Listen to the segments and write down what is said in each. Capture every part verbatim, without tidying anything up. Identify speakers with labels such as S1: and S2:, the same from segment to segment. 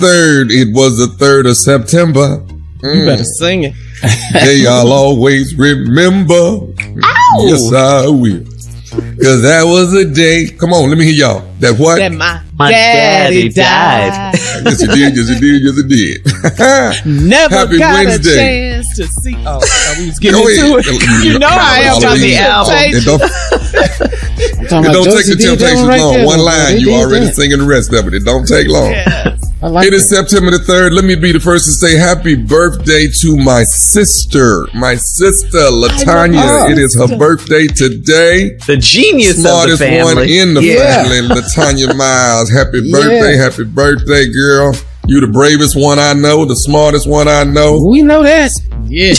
S1: third. It was the third of September.
S2: Mm. You better sing it.
S1: Day I'll always remember. Ow! Yes, I will. Cause that was a day. Come on, let me hear y'all. That what?
S2: That my,
S3: my daddy, daddy died.
S1: died. Yes, it did. Yes, it did. Yes, it
S2: did. Never
S1: Happy
S2: got
S1: Wednesday.
S2: a chance to see. Oh, oh we was getting into it. You know I am on the album.
S1: It don't, it don't take the Temptations right long. There. One line, you already that. Singing the rest of it. It don't take long. Yes. I like it that. Is September the third. Let me be the first to say happy birthday to my sister. My sister, LaTanya. It is her birthday today.
S3: The genius
S1: Smartest
S3: of the family.
S1: one in the
S3: yeah.
S1: family, LaTanya Miles. Happy birthday. Yeah. Happy birthday, girl. You the bravest one I know, the smartest one I know.
S4: We know that.
S2: Yes.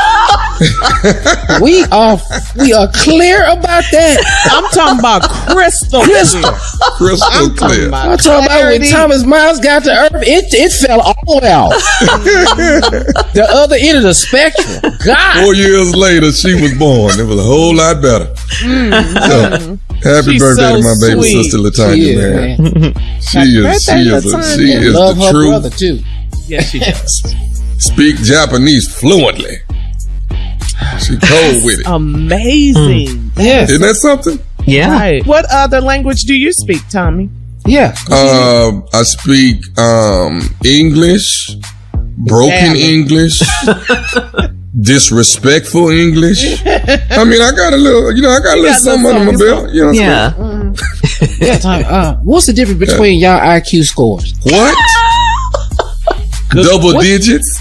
S4: we are we are clear about that.
S2: I'm talking about crystal
S4: crystal.
S1: Crystal
S2: I'm
S1: clear.
S2: Talking
S4: I'm talking about when Thomas Miles got to Earth, it it fell all the way out. The other end of the spectrum. God.
S1: Four years later, she was born. It was a whole lot better.
S2: Mm-hmm.
S1: So, happy
S2: She's
S1: birthday
S2: so
S1: to my baby
S2: sweet.
S1: sister LaTanya,
S4: she is,
S1: man.
S4: man.
S1: She is, she is, a, she is
S4: love
S1: the
S4: her
S1: truth.
S4: brother too.
S2: Yes, she does.
S1: Speak Japanese fluently. She cold with it.
S2: Amazing.
S4: Mm. Yes.
S1: Isn't that something?
S3: Yeah.
S2: Right. What other language do you speak, Tommy?
S4: Yeah.
S1: Uh, I speak um, English, broken
S2: Yeah.
S1: English, disrespectful English. I mean, I got a little, you know, I got a
S2: You
S1: little
S2: got
S1: something under my
S2: little
S1: belt. You know what
S3: Yeah.
S1: I'm saying?
S4: Yeah, Tommy, uh, what's the difference between y'all I Q scores?
S1: What? Double
S4: what?
S1: digits?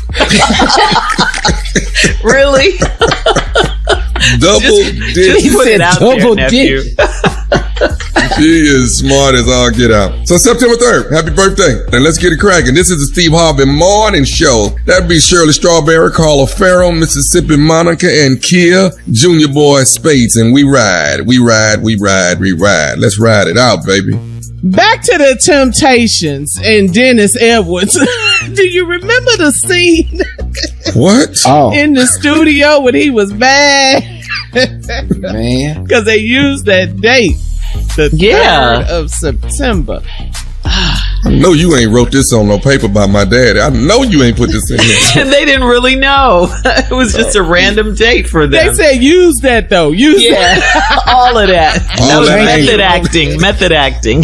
S3: Really?
S1: Double
S3: Just
S1: digits?
S3: put it out
S4: double
S3: there, nephew.
S1: She is smart as all get out. So September third, happy birthday. And let's get it cracking. This is the Steve Harvey Morning Show. That'd be Shirley Strawberry, Carla Farrell, Mississippi Monica, and Kia, Junior Boy Spates. And we ride, we ride, we ride, we ride. Let's ride it out, baby.
S2: Back to the Temptations and Dennis Edwards. Do you remember the scene
S1: What?
S4: Oh,
S2: in the studio when he was bad?
S4: man.
S2: Because they used that date, the
S3: Yeah.
S2: third of September.
S1: I know you ain't wrote this on no paper by my daddy. I know you ain't put this in here.
S3: And they didn't really know. It was just a random date for them.
S2: They said use that though. Use
S3: yeah,
S2: that.
S3: all of that.
S1: All
S3: that was
S1: that
S3: method
S1: ain't-
S3: acting. Method acting.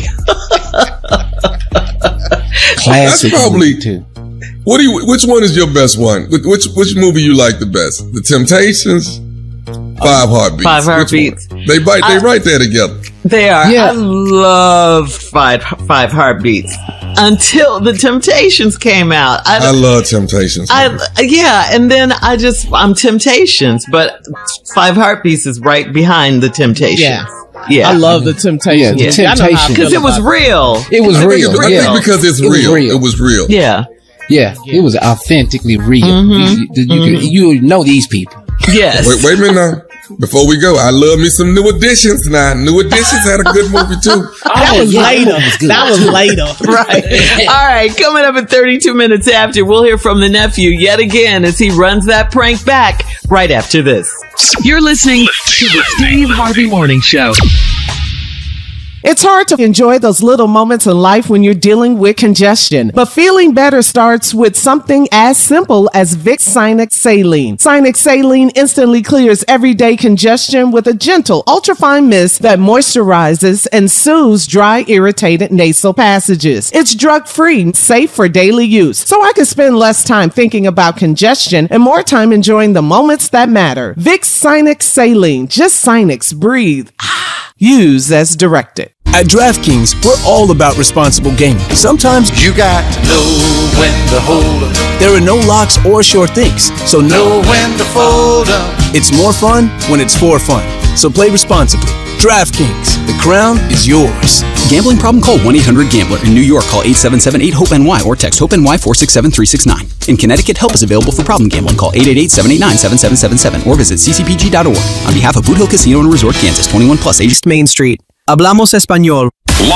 S4: Classic.
S1: That's probably-
S4: movie, too.
S1: What do you? Which one is your best one? Which which, which movie you like the best? The Temptations, Five Heartbeats.
S3: Five
S1: Which
S3: Heartbeats.
S1: one? They bite. They
S3: I-
S1: right there together.
S3: They are.
S4: Yeah.
S3: I loved Five Five Heartbeats until the Temptations came out.
S1: I love Temptations.
S3: I, yeah, and then I just I'm Temptations, but Five Heartbeats is right behind the Temptations.
S2: Yeah.
S3: Yeah,
S2: I love the Temptations.
S4: Yeah, the
S2: I know how I
S4: Temptations.
S3: because
S2: feel
S3: it was
S2: about
S3: real.
S4: It was
S1: I think
S4: real.
S1: it- I
S4: yeah.
S1: think because it's
S4: It was
S1: real.
S4: real.
S1: It was real.
S3: Yeah.
S4: Yeah, it was authentically real.
S3: Mhm.
S4: You, you, you, could- you know these people.
S3: Yes.
S1: Wait, wait a minute now. Before we go, I love me some New Editions. Now, New Editions had a good movie too.
S2: That was
S4: yeah,
S2: later.
S4: that was good.
S2: That was later.
S3: Right. All right. Coming up at thirty-two minutes after, we'll hear from the nephew yet again as he runs that prank back right after this.
S5: You're listening to the Steve Harvey Morning Show.
S2: It's hard to enjoy those little moments in life when you're dealing with congestion. But feeling better starts with something as simple as Vicks Sinex Saline. Sinex Saline instantly clears everyday congestion with a gentle, ultrafine mist that moisturizes and soothes dry, irritated nasal passages. It's drug-free, safe for daily use, so I can spend less time thinking about congestion and more time enjoying the moments that matter. Vicks Sinex Saline. Just Sinex. Breathe. Use as directed.
S6: At DraftKings, we're all about responsible gaming. Sometimes
S7: You got to know when to hold 'em,
S6: there are no locks or sure things, so
S7: know
S6: no,
S7: when to fold 'em.
S6: it's more fun when it's for fun. So play responsibly. DraftKings, the crown is yours.
S8: Gambling problem? Call one eight hundred gambler. In New York, call eight seven seven eight hope N Y or text HOPE-NY four six seven three six nine. In Connecticut, help is available for problem gambling. Call eight eight eight seven eight nine seven seven seven seven or visit c c p g dot org. On behalf of Boot Hill Casino and Resort, Kansas, twenty-one plus, age
S9: Main Street. Hablamos español.